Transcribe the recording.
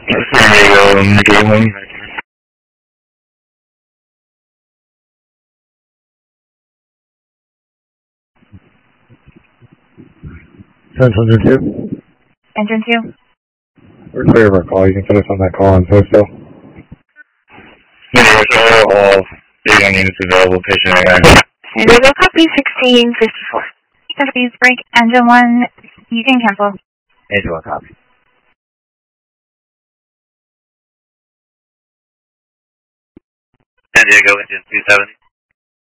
San Diego, Gateway. Central Engine 2. Engine 2. We're clear of our call. You can put us on that call on post-bill. Yeah, so all 81 units available, patient AI. San Diego, copy 1654. Please break. Engine 1, you can cancel. Engine 1, copy. San Diego, engine 270.